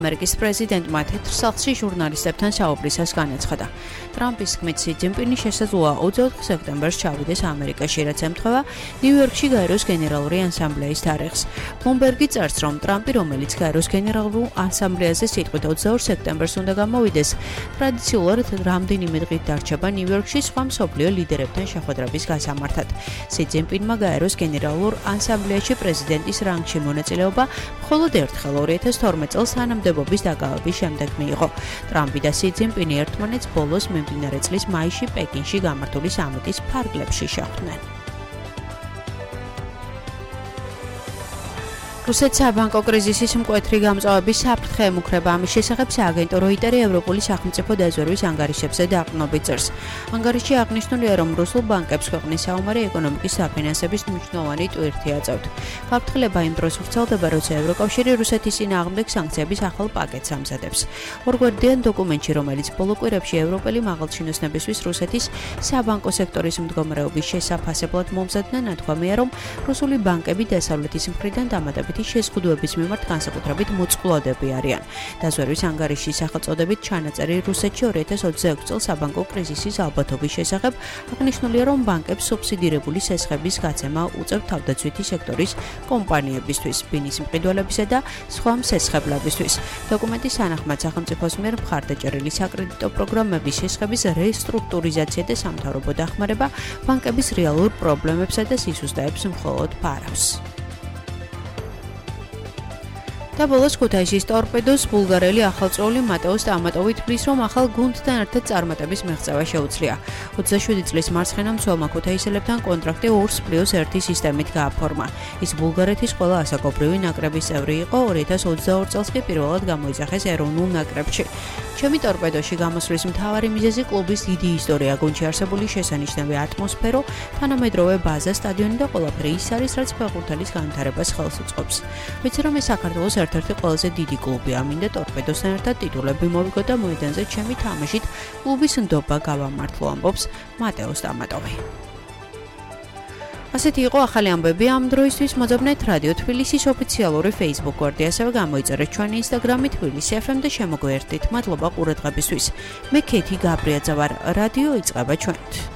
ამერიკის პრეზიდენტმა თეთრ სახლში ჟურნალისტებთან საუბრისას განაცხადა. ტრამპის თქმით, სი ძინპინი შესაძლოა 24 სექტემბერს ჩავიდეს ამერიკაში, რაც ემთხვევა ნიუ-იორკში გაეროს გენერალური ასამბლეის თარიღს. ბლუმბერგი წერს, რომ ტრამპი, რომელიც გაეროს გენერალურ ასამბლეაზე სიტყვით 22 სექტემბერს უნდა გამოვიდეს, ტრადიციულად რამდენიმე დღით დარჩება ნიუ-იორკში სხვა მსოფლიო ლიდერებთან შეხვედრების გასამართად. სი ძინპინმა გაეროს გენერალურ ასამბლეაში პრეზიდენტის რანგში მონაწილეობა მხოლოდ ერთხელ 2012 წელს თანამდებობის დაკავების შემდეგ მიიღო. ტრამპი და სი ძინპინი ერთმანეთს ბოლოს მიმდინარე წლის მაისში პეკინში გამართული სამიტის ფარგლებში შეხვდნენ. რუსეთის საბანკო კრიზისის მკვეთრი გამწვავების საფრთხე ემუქრება. ამის შესახებ სააგენტო როიტერი ევროპული სახელმწიფო დაზვერვის ანგარიშებზე დაყრდნობით წერს. ანგარიში აღნიშნულია, რომ რუსულ ბანკებს ქვეყნის საომარი ეკონომიკის საფინანსების მნიშვნელოვანი ტვირთი აწევთ. გაფრთხილება იმ დროს ვრცელდება, როცა ევროკავშირი რუსეთის წინააღმდეგ სანქციების ახალ პაკეტს ამზადებს. ორგვარდიან დოკუმენტში, რომელიც ბოლო კვირებში ევროპელი მაღალჩინოსნებისთვის რუსეთის საბანკო სექტორის მდგომარეობის შესაფასებლად მომზადდა, ნათქვამია, რომ რუსული ბანკები დასავლეთის მხრიდან დამატებითი შეზღუდვების მიმართ განსაკუთრებით მოწყვლადები არიან. დაზვერვის ანგარიშის სახელწოდებით ჩანაწერი რუსეთში 2026 წელს საბანკო კრიზისის ალბათობის შესახებ აღნიშნულია, რომ ბანკებს სუბსიდირებული სესხების გაცემა უწევთ თავდაცვითი სექტორის კომპანიებისთვის, ბინის მყიდველებისა და სხვა მსესხებლებისთვის. დოკუმენტის თანახმად სახელმწიფოს მიერ მხარდაჭერილი საკრედიტო პროგრამების შესხების რესტრუქტურიზაცია და სამთავრობო დახმარება ბანკების რეალურ პრობლემებსა და სისუსტეებს მხოლოდ ფარავს. და ბოლოს ქუთაისის ტორპედოს ბულგარელი ახალწეული მატეოს სტამატოვი თვლის, რომ ახალ გუნდთან ერთად წარმატების მიღწევა შეუძლია. 27 წლის მარცხენა მცველმა ქუთაისელებთან კონტრაქტი 2+1 სისტემით გააფორმა. ის ბულგარეთის ყველა ასაკობრივი ნაკრების წევრი იყო, 2022 წელს კი პირველად გამოიძახეს ეროვნულ ნაკრებში. ჩემი ტორპედოში გამოსვლის მთავარი მიზეზი კლუბის დიდი ისტორია, გუნდში არსებული შესანიშნავი ატმოსფერო, თანამედროვე ბაზა, სტადიონი და ყველაფერი ის არის, რაც ფეხბურთელის განვითარებას ხელს უწყობს. ვიცი, რომ ეს საქართველოს ერთ-ერთი ყველაზე დიდი კლუბია, მინდა ტორპედოსთან ერთად ტიტულები მოვიგო და მოედანზე ჩემი თამაშით კლუბის ნდობა გავამართლო, ამბობს მატეო სტამატოვი. ასეთი იყო ახალი ამბები ამ დროისთვის. მოძებნეთ რადიო თბილისის ოფიციალური Facebook გვერდი, ასევე გამოიწერეთ ჩვენი Instagram-ი თბილისი FM და შემოგვიერთდით. მადლობა ყურადღებისთვის. მე ქეთი გაბრიაძე ვარ. რადიო იწყება ჩვენით.